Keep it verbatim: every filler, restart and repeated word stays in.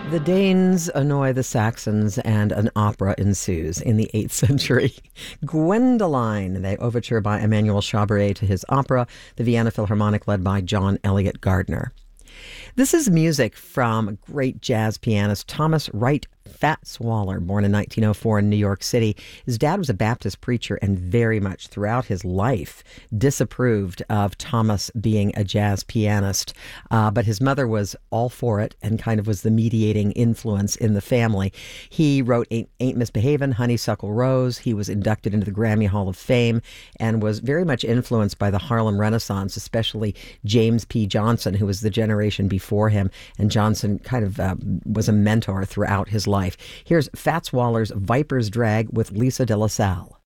The Danes annoy the Saxons, and an opera ensues in the eighth century. Gwendoline, the overture by Emmanuel Chabrier to his opera, the Vienna Philharmonic led by John Eliot Gardner. This is music from great jazz pianist Thomas Wright Fats Waller, born in nineteen oh four in New York City. His dad was a Baptist preacher and very much throughout his life disapproved of Thomas being a jazz pianist. Uh, but his mother was all for it and kind of was the mediating influence in the family. He wrote Ain't, Ain't Misbehavin', Honeysuckle Rose. He was inducted into the Grammy Hall of Fame and was very much influenced by the Harlem Renaissance, especially James P. Johnson, who was the generation before him. And Johnson kind of uh, was a mentor throughout his life. Here's Fats Waller's Viper's Drag with Lisa de la Salle.